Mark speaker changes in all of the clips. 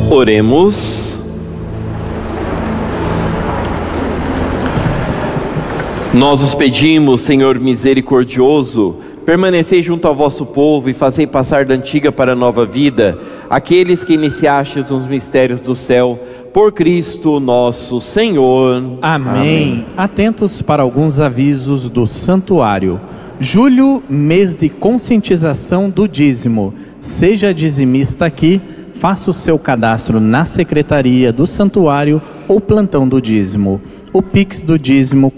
Speaker 1: Oremos. Nós os pedimos, Senhor misericordioso, permanecei junto ao vosso povo e fazei passar da antiga para a nova vida aqueles que iniciastes os mistérios do céu, por Cristo nosso Senhor.
Speaker 2: Amém. Atentos para alguns avisos do santuário. Julho, mês de conscientização do dízimo. Seja dizimista aqui, faça o seu cadastro na secretaria do santuário ou plantão do dízimo. O Pix do dízimo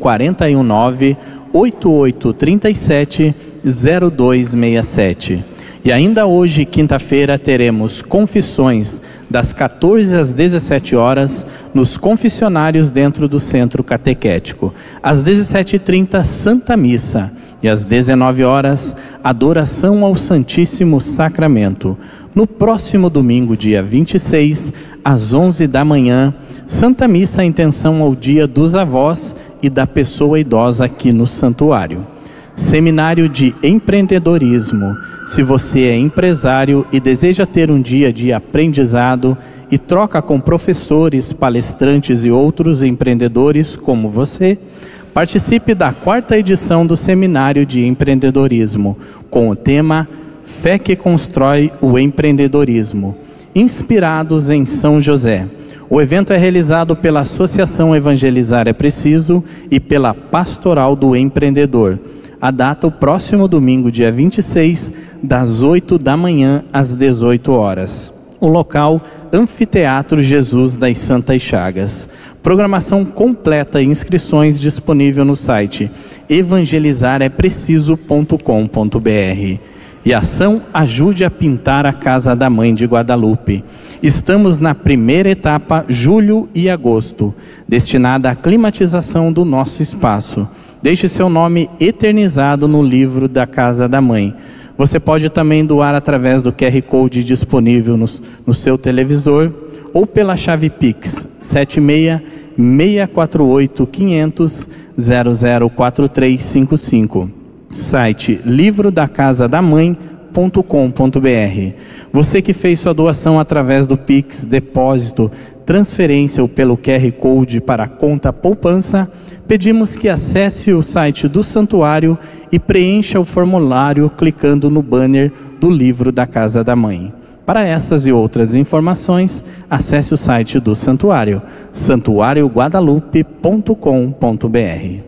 Speaker 2: 419-8837-0267. E ainda hoje, quinta-feira, teremos confissões das 14 às 17 horas nos confessionários dentro do Centro Catequético. Às 17h30, Santa Missa. E às 19 horas, adoração ao Santíssimo Sacramento. No próximo domingo, dia 26, às 11 da manhã, Santa Missa em intenção ao Dia dos Avós e da Pessoa Idosa aqui no Santuário. Seminário de Empreendedorismo. Se você é empresário e deseja ter um dia de aprendizado e troca com professores, palestrantes e outros empreendedores como você, participe da 4ª edição do Seminário de Empreendedorismo, com o tema Fé que Constrói o Empreendedorismo, inspirados em São José. O evento é realizado pela Associação Evangelizar é Preciso e pela Pastoral do Empreendedor. A data, o próximo domingo, dia 26, das 8 da manhã às 18 horas. O local, Anfiteatro Jesus das Santas Chagas. Programação completa e inscrições disponível no site evangelizarepreciso.com.br. E ação Ajude a Pintar a Casa da Mãe de Guadalupe. Estamos na primeira etapa, julho e agosto, destinada à climatização do nosso espaço. Deixe seu nome eternizado no livro da Casa da Mãe. Você pode também doar através do QR Code disponível no seu televisor ou pela chave Pix 76-648-500-004355. Site livrodacasadamãe.com.br. Você que fez sua doação através do Pix, depósito, transferência ou pelo QR Code para a conta poupança, pedimos que acesse o site do santuário e preencha o formulário clicando no banner do livro da Casa da Mãe. Para essas e outras informações, acesse o site do santuário, santuarioguadalupe.com.br.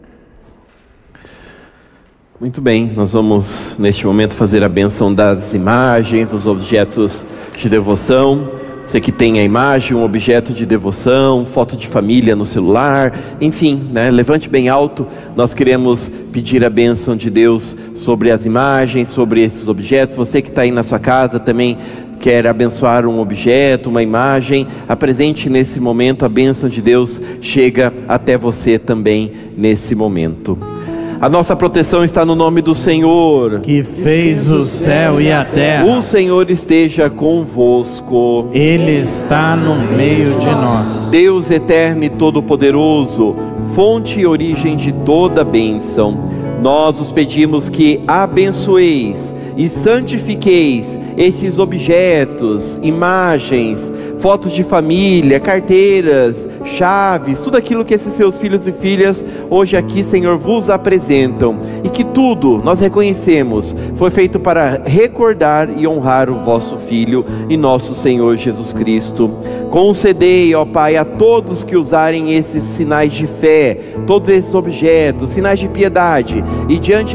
Speaker 1: Muito bem, nós vamos neste momento fazer a bênção das imagens, dos objetos de devoção. Você que tem a imagem, um objeto de devoção, foto de família no celular, enfim, levante bem alto. Nós queremos pedir a bênção de Deus sobre as imagens, sobre esses objetos. Você que está aí na sua casa também quer abençoar um objeto, uma imagem, apresente nesse momento. A bênção de Deus chega até você também nesse momento. A nossa proteção está no nome do Senhor,
Speaker 2: que fez o céu e a terra.
Speaker 1: O Senhor esteja convosco.
Speaker 2: Ele está no meio de nós.
Speaker 1: Deus eterno e todo-poderoso, fonte e origem de toda bênção, nós os pedimos que abençoeis e santifiqueis estes objetos, imagens, fotos de família, carteiras, chaves, tudo aquilo que esses seus filhos e filhas hoje aqui, Senhor, vos apresentam, e que tudo, nós reconhecemos, foi feito para recordar e honrar o vosso Filho e nosso Senhor Jesus Cristo. Concedei, ó Pai, a todos que usarem esses sinais de fé, todos esses objetos, sinais de piedade, e diante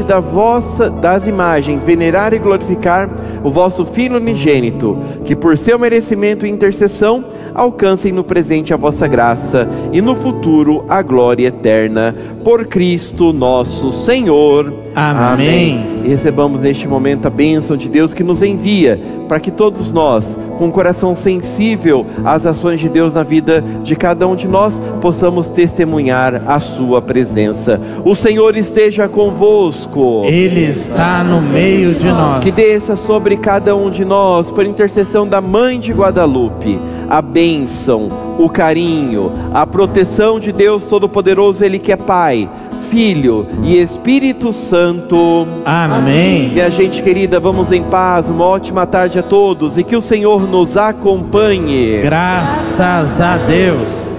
Speaker 1: das imagens, venerar e glorificar o vosso Filho unigênito, que por seu merecimento e intercessão alcancem no presente a vossa graça e no futuro a glória eterna, por Cristo nosso Senhor.
Speaker 2: Amém.
Speaker 1: E recebamos neste momento a bênção de Deus que nos envia, para que todos nós, com um coração sensível às ações de Deus na vida de cada um de nós, possamos testemunhar a sua presença. O Senhor esteja convosco.
Speaker 2: Ele está no meio de nós.
Speaker 1: Que desça sobre cada um de nós, por intercessão da Mãe de Guadalupe, a bênção, o carinho, a proteção de Deus Todo-Poderoso, Ele que é Pai, Filho e Espírito Santo.
Speaker 2: Amém.
Speaker 1: Minha gente querida, vamos em paz, uma ótima tarde a todos e que o Senhor nos acompanhe.
Speaker 2: Graças a Deus.